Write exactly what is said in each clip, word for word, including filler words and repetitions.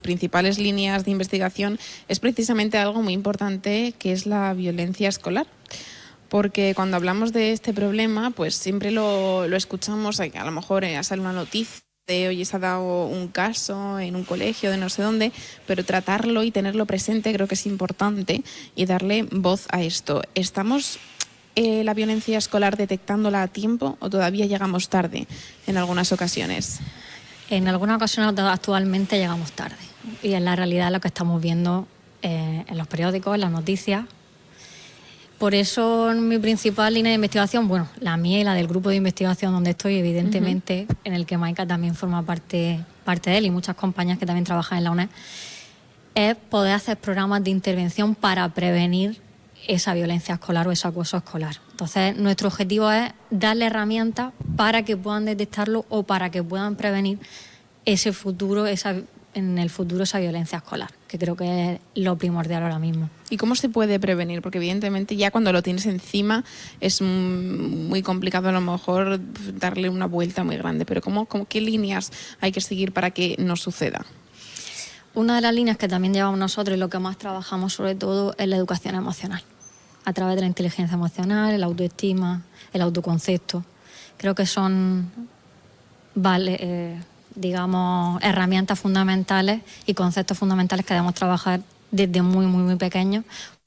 principales líneas de investigación es precisamente algo muy importante, que es la violencia escolar. Porque cuando hablamos de este problema, pues siempre lo, lo escuchamos, a lo mejor eh, sale una noticia de hoy se ha dado un caso en un colegio de no sé dónde, pero tratarlo y tenerlo presente creo que es importante y darle voz a esto. ¿Estamos eh, la violencia escolar detectándola a tiempo o todavía llegamos tarde en algunas ocasiones? En algunas ocasiones actualmente llegamos tarde y en la realidad lo que estamos viendo eh, en los periódicos, en las noticias. Por eso mi principal línea de investigación, bueno, la mía y la del grupo de investigación donde estoy, evidentemente, uh-huh. en el que Maika también forma parte, parte de él y muchas compañías que también trabajan en la UNED, es poder hacer programas de intervención para prevenir esa violencia escolar o ese acoso escolar. Entonces, nuestro objetivo es darle herramientas para que puedan detectarlo o para que puedan prevenir ese futuro, esa en el futuro esa violencia escolar, que creo que es lo primordial ahora mismo. ¿Y cómo se puede prevenir? Porque evidentemente ya cuando lo tienes encima es muy complicado a lo mejor darle una vuelta muy grande, pero ¿cómo, cómo, ¿qué líneas hay que seguir para que no suceda? Una de las líneas que también llevamos nosotros y lo que más trabajamos sobre todo es la educación emocional, a través de la inteligencia emocional, la autoestima, el autoconcepto. Creo que son vale, eh, digamos, herramientas fundamentales y conceptos fundamentales que debemos trabajar desde muy, muy, muy pequeños.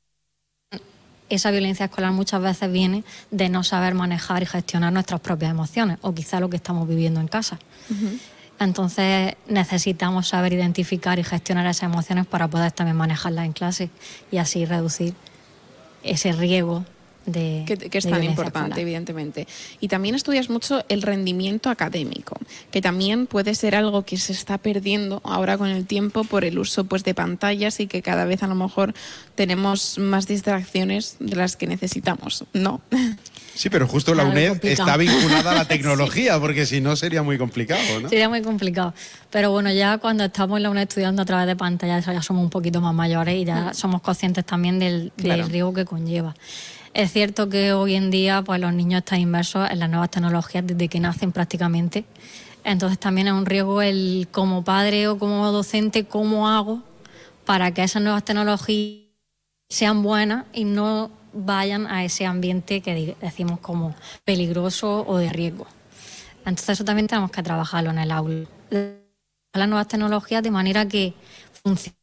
Esa violencia escolar muchas veces viene de no saber manejar y gestionar nuestras propias emociones, o quizá lo que estamos viviendo en casa. Uh-huh. Entonces necesitamos saber identificar y gestionar esas emociones para poder también manejarlas en clase y así reducir ese riesgo de que, que es tan importante, escolar. Evidentemente. Y también estudias mucho el rendimiento académico, que también puede ser algo que se está perdiendo ahora con el tiempo por el uso pues de pantallas y que cada vez a lo mejor tenemos más distracciones de las que necesitamos, ¿no? Sí, pero justo la UNED está vinculada a la tecnología, sí. porque si no sería muy complicado, ¿no? Sería muy complicado. Pero bueno, ya cuando estamos en la UNED estudiando a través de pantallas ya somos un poquito más mayores y ya somos conscientes también del, claro. del riesgo que conlleva. Es cierto que hoy en día pues, los niños están inmersos en las nuevas tecnologías desde que nacen prácticamente. Entonces también es un riesgo el como padre o como docente, cómo hago para que esas nuevas tecnologías sean buenas y no vayan a ese ambiente que decimos como peligroso o de riesgo. Entonces eso también tenemos que trabajarlo en el aula. Las nuevas tecnologías de manera que funcionen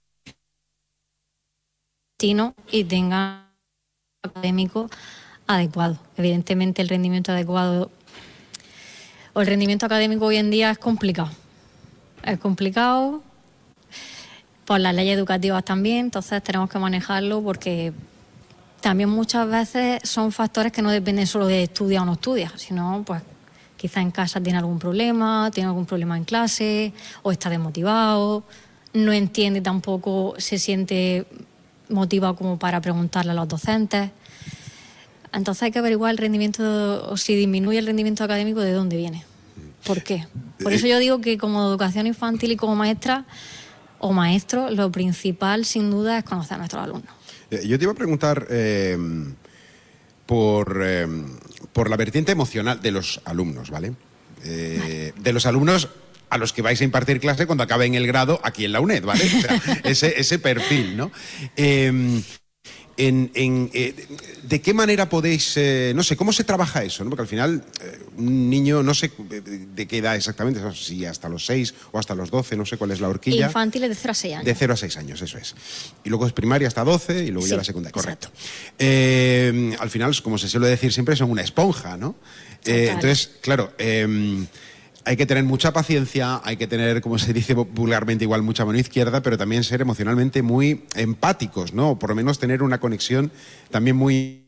y tengan académico adecuado. Evidentemente el rendimiento adecuado o el rendimiento académico hoy en día es complicado. Es complicado por las leyes educativas también, entonces tenemos que manejarlo porque también muchas veces son factores que no dependen solo de estudia o no estudia, sino pues quizá en casa tiene algún problema, tiene algún problema en clase o está desmotivado, no entiende tampoco, se siente motivado como para preguntarle a los docentes. Entonces hay que averiguar el rendimiento, o si disminuye el rendimiento académico, de dónde viene. ¿Por qué? Por eso yo digo que como educación infantil y como maestra o maestro, lo principal sin duda es conocer a nuestros alumnos. Yo te iba a preguntar eh, por, eh, por la vertiente emocional de los alumnos, ¿vale? Eh, vale. De los alumnos a los que vais a impartir clase cuando acaben el grado aquí en la UNED, ¿vale? O sea, ese, ese perfil, ¿no? Eh, En, en, eh, ¿De qué manera podéis, eh, no sé, cómo se trabaja eso, ¿no? Porque al final eh, un niño, no sé de qué edad exactamente, si hasta los seis o hasta los doce, no sé cuál es la horquilla. Infantiles de cero a seis años. De cero a seis años, eso es. Y luego es primaria hasta doce y luego sí, ya la secundaria. Correcto. Exacto. Eh, al final, como se suele decir siempre, son una esponja, ¿no? Eh, entonces, claro... Eh, hay que tener mucha paciencia, hay que tener, como se dice vulgarmente, igual mucha mano izquierda, pero también ser emocionalmente muy empáticos, ¿no? O por lo menos tener una conexión también muy...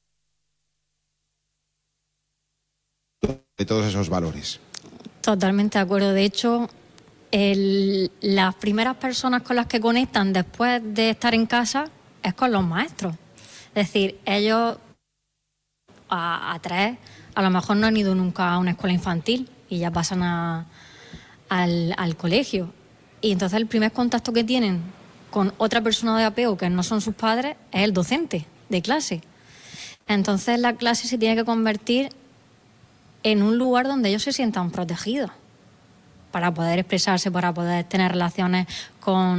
de todos esos valores. Totalmente de acuerdo. De hecho, el, las primeras personas con las que conectan después de estar en casa es con los maestros. Es decir, ellos a, a tres a lo mejor no han ido nunca a una escuela infantil y ya pasan a, al, al colegio. Y entonces el primer contacto que tienen con otra persona de apego que no son sus padres es el docente de clase. Entonces la clase se tiene que convertir en un lugar donde ellos se sientan protegidos. para poder expresarse, para poder tener relaciones con